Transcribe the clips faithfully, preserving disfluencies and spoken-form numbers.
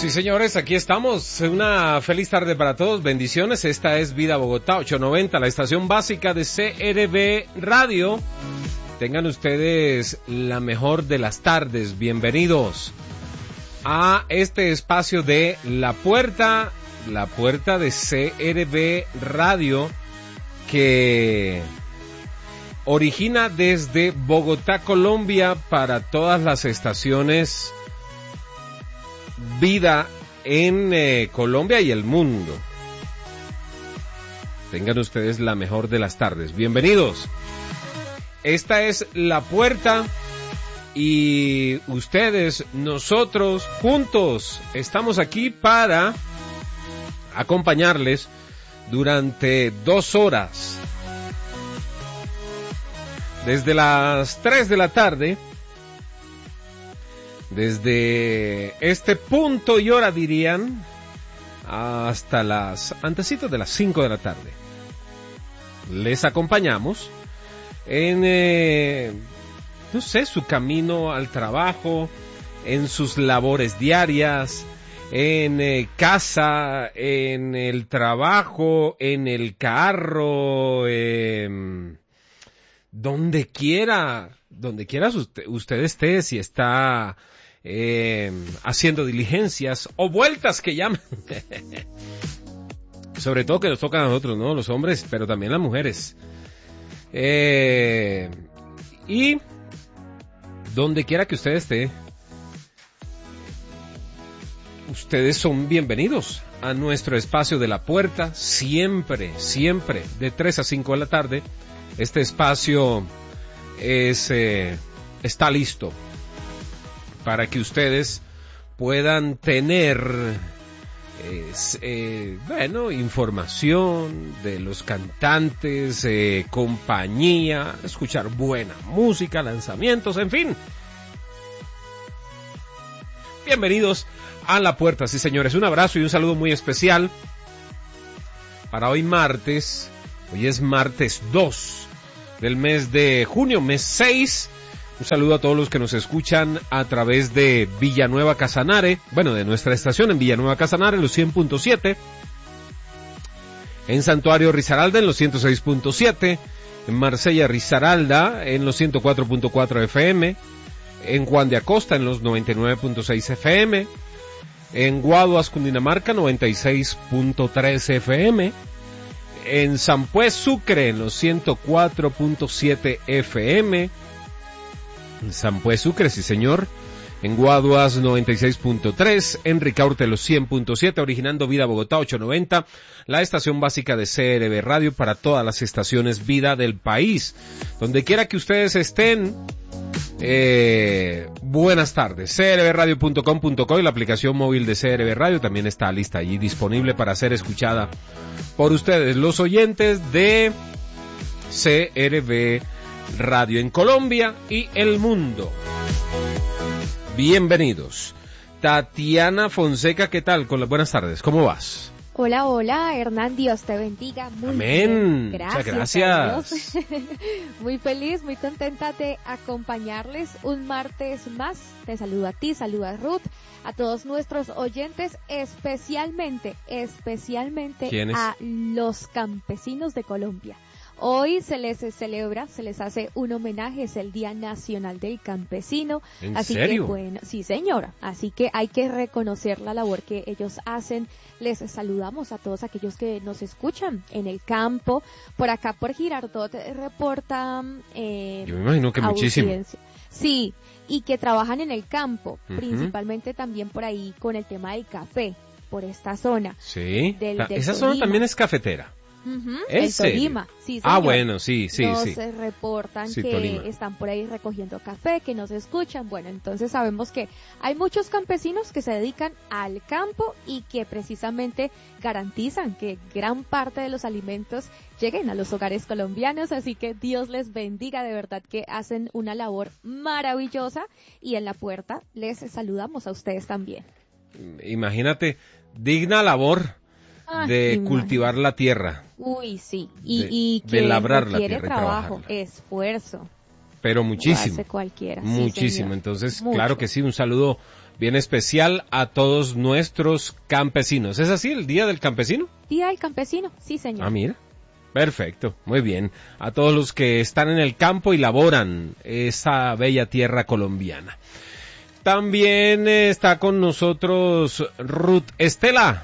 Sí, señores, aquí estamos. Una feliz tarde para todos. Bendiciones. Esta es Vida Bogotá ochocientos noventa, la estación básica de C R B Radio. Tengan ustedes la mejor de las tardes. Bienvenidos a este espacio de La Puerta, la puerta de C R B Radio, que origina desde Bogotá, Colombia, para todas las estaciones Vida en eh, Colombia y el mundo. Tengan ustedes la mejor de las tardes. Bienvenidos. Esta es La Puerta y ustedes, nosotros, juntos, estamos aquí para acompañarles durante dos horas. Desde las tres de la tarde, desde este punto y hora dirían, hasta las antecitos de las cinco de la tarde. Les acompañamos en, eh, no sé, su camino al trabajo, en sus labores diarias, en eh, casa, en el trabajo, en el carro, eh, donde quiera, donde quiera usted, usted esté, si está eh, haciendo diligencias o vueltas que llaman. Sobre todo que nos tocan a nosotros, ¿no? Los hombres, pero también las mujeres. Eh, y donde quiera que usted esté, ustedes son bienvenidos a nuestro espacio de La Puerta, siempre, siempre, de tres a cinco de la tarde. Este espacio es, eh, está listo para que ustedes puedan tener, eh, eh, bueno, información de los cantantes, eh, compañía, escuchar buena música, lanzamientos, en fin. Bienvenidos a La Puerta, sí señores, un abrazo y un saludo muy especial para hoy martes. Hoy es martes dos del mes de junio, mes seis. Un saludo a todos los que nos escuchan a través de Villanueva Casanare, bueno, de nuestra estación en Villanueva Casanare, los cien punto siete. En Santuario Risaralda, en los ciento seis punto siete. En Marsella Risaralda, en los ciento cuatro punto cuatro F M. En Juan de Acosta, en los noventa y nueve punto seis F M. En Guaduas, Cundinamarca, noventa y seis punto tres F M. En San Pues Sucre, en los ciento cuatro punto siete F M. En San Pues Sucre, sí señor. En Guaduas, noventa y seis punto tres. En Ricaurte, los cien punto siete. Originando Vida Bogotá ochocientos noventa. La estación básica de C R B Radio para todas las estaciones Vida del país. Donde quiera que ustedes estén, eh, buenas tardes. C R B radio punto com punto co y la aplicación móvil de C R B Radio también está lista allí, disponible para ser escuchada por ustedes, los oyentes de C R B Radio en Colombia y el mundo. Bienvenidos. Tatiana Fonseca, ¿qué tal? Con las buenas tardes, ¿cómo vas? Hola, hola, Hernán, Dios te bendiga. Muy Amén. Bien. Gracias. Muchas gracias. Muy feliz, muy contenta de acompañarles un martes más. Te saludo a ti, saludo a Ruth, a todos nuestros oyentes, especialmente, especialmente ¿Quiénes? A los campesinos de Colombia. Hoy se les celebra, se les hace un homenaje, es el Día Nacional del Campesino. ¿En así serio? Que, bueno, sí señora, así que hay que reconocer la labor que ellos hacen. Les saludamos a todos aquellos que nos escuchan en el campo. Por acá, por Girardot, reportan eh, Yo me imagino que audiencia. muchísimo. Sí, y que trabajan en el campo, Uh-huh. principalmente también por ahí con el tema del café, por esta zona. Sí, Del, La, del esa Tolima. zona también es cafetera. Uh-huh, ¿En el serio? Tolima, sí, Ah, señor. bueno, sí, sí, nos sí. eh, reportan Sí, que Tolima. están por ahí recogiendo café, que nos escuchan. Bueno, entonces sabemos que hay muchos campesinos que se dedican al campo y que precisamente garantizan que gran parte de los alimentos lleguen a los hogares colombianos, así que Dios les bendiga, de verdad que hacen una labor maravillosa y en La Puerta les saludamos a ustedes también. Imagínate, digna labor Ah, de imagínate. cultivar la tierra. Uy, sí, y, De- y de que labrar la requiere tierra y trabajo, trabajarla. esfuerzo. Pero Lo muchísimo. hace cualquiera. Sí, Muchísimo. señor. Entonces, Mucho. claro que sí, un saludo bien especial a todos nuestros campesinos. ¿Es así el Día del Campesino? Día del Campesino, sí señor. Ah, mira. Perfecto, muy bien. A todos los que están en el campo y laboran esa bella tierra colombiana. También eh, está con nosotros Ruth Estela.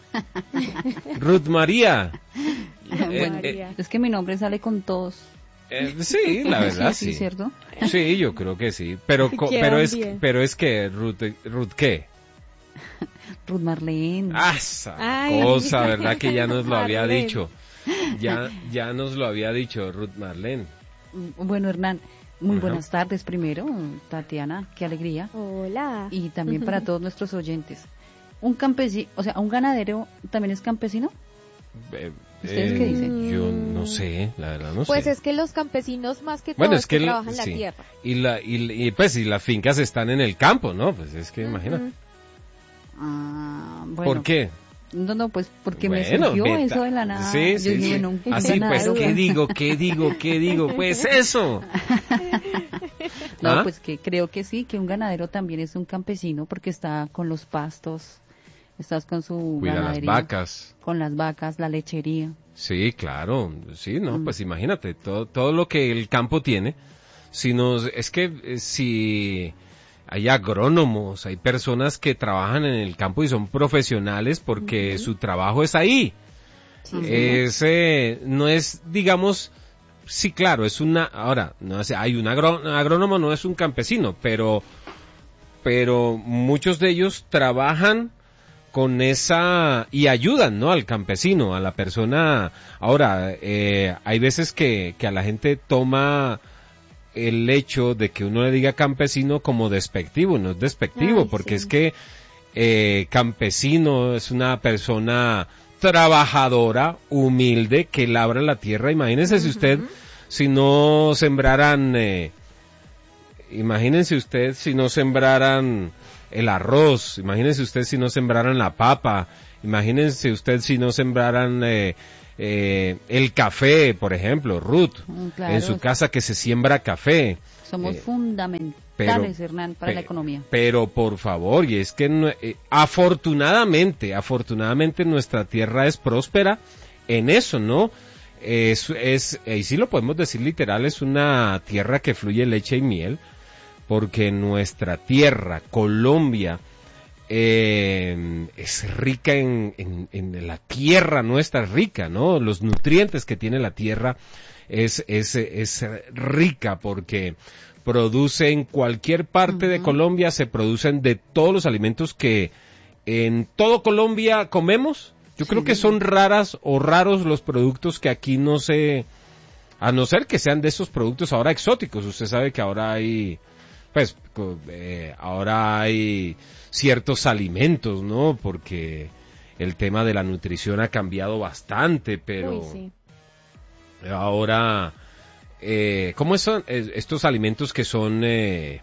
Ruth María. Bueno, Eh, eh, es que mi nombre sale con todos. eh, sí, la verdad sí, sí, sí. ¿cierto? Sí, yo creo que sí. Pero co- Quedan pero es bien. pero es que Ruth Ruth ¿qué? Ruth Marlene. Ah, esa Ay, cosa, ¿verdad? Que ya nos lo había Marlene. dicho. Ya ya nos lo había dicho Ruth Marlene. Bueno, Hernán, muy Ajá. buenas tardes primero. Tatiana, qué alegría. Hola. Y también para todos nuestros oyentes. Un campesino, o sea, un ganadero también es campesino. Eh, ¿Ustedes qué dicen? Yo no sé, la verdad no Pues sé. es que los campesinos más que todo Bueno, es es que que el- trabajan la sí. tierra. Y la y, y, pues y las fincas están en el campo, ¿no? Pues es que imagínate. Ujú. Ah, bueno. ¿Por qué? No, no, pues porque me Bueno, surgió beta- eso de la nada. Sí, Yo sí, dije, sí. bueno, un Así pues, ganadero. ¿qué digo? ¿Qué digo? ¿Qué digo? Pues eso. No, ¿Ah? pues que creo que sí, que un ganadero también es un campesino porque está con los pastos, estás con su Cuida las ganadería, vacas. con las vacas, la lechería. Sí, claro, sí, no, Mm. pues imagínate, todo, todo lo que el campo tiene, si nos, es que eh, si hay agrónomos, hay personas que trabajan en el campo y son profesionales porque su trabajo es ahí, Sí, es, eh, no es, digamos, sí, claro, es una, ahora, no sé, hay un agró- agrónomo, no es un campesino, pero, pero muchos de ellos trabajan con esa y ayudan, ¿no? Al campesino, a la persona. Ahora, eh, hay veces que, que a la gente toma el hecho de que uno le diga campesino como despectivo, no es despectivo, Ay, porque sí. es que eh, campesino es una persona trabajadora, humilde, que labra la tierra. Imagínense si usted, si no sembraran, eh, imagínense usted si no sembraran el arroz, imagínense usted si no sembraran la papa, imagínense usted si no sembraran eh, eh, el café, por ejemplo, Ruth, Mm, claro, en su casa que se siembra café. somos eh, fundamentales, pero- Hernán, para la pe- economía. Pero por favor, y es que no- eh, afortunadamente, afortunadamente nuestra tierra es próspera en eso, ¿no? Es, es, y sí lo podemos decir literal, es una tierra que fluye leche y miel, porque nuestra tierra, Colombia, eh, es rica en, en, en la tierra nuestra es rica, ¿no? Los nutrientes que tiene la tierra es, es, es rica porque produce en cualquier parte de Ujú. Colombia, se producen de todos los alimentos que en todo Colombia comemos. Yo creo Sí. que son raras o raros los productos que aquí no se, a no ser que sean de esos productos ahora exóticos. Usted sabe que ahora hay, pues, co- eh, ahora hay ciertos alimentos, ¿no? Porque el tema de la nutrición ha cambiado bastante, pero Uy, sí. ahora, eh, ¿cómo son eh, estos alimentos que son, eh,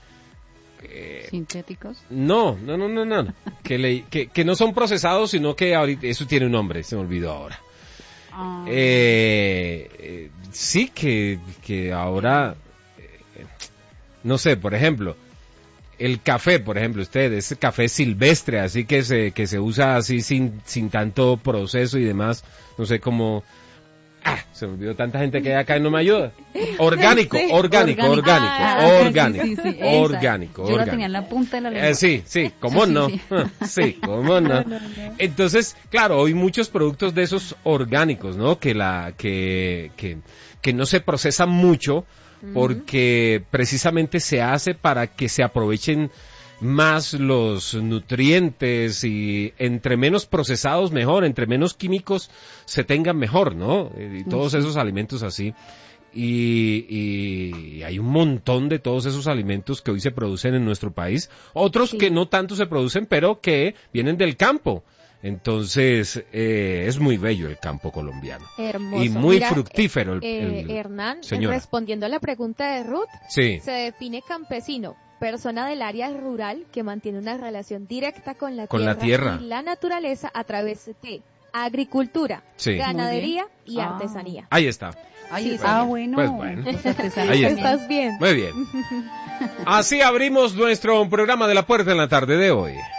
eh, Sintéticos. no, no, no, no, no, que, le- que, que no son procesados, sino que ahorita, eso tiene un nombre, se me olvidó ahora. Ah, Eh, eh, sí que, que ahora, eh, no sé, por ejemplo, el café, por ejemplo, usted, ese café silvestre, así que se, que se usa así sin, sin tanto proceso y demás, no sé cómo, ah, se me olvidó tanta gente que hay acá y no me ayuda. Orgánico, Sí, orgánico, orgánico. orgánico, Ah, orgánico, sí, sí, sí, esa. orgánico, Yo la orgánico. tenía en la punta de la lengua. Eh, sí, sí, cómo Sí, sí, no. sí. Sí, cómo no. No, no, no. Entonces, claro, hay muchos productos de esos orgánicos, ¿no? Que la que que que no se procesan mucho porque precisamente se hace para que se aprovechen más los nutrientes y entre menos procesados mejor, entre menos químicos se tengan mejor, ¿no? Y todos esos alimentos así. Y, y hay un montón de todos esos alimentos que hoy se producen en nuestro país, otros Sí. que no tanto se producen, pero que vienen del campo. Entonces, eh, es muy bello el campo colombiano. Hermoso. Y muy Mira, fructífero el, eh, el- Hernán, señora. respondiendo a la pregunta de Ruth, Sí, se define campesino, persona del área rural que mantiene una relación directa con la, Con la tierra. y la naturaleza a través de agricultura, Sí. ganadería y Ah. artesanía. Ahí está. Ahí Sí, está. Ah, señor. bueno. Pues bueno. Los artesanos Ahí también. ¿Estás bien? Muy bien. Así abrimos nuestro programa de La Puerta en la tarde de hoy.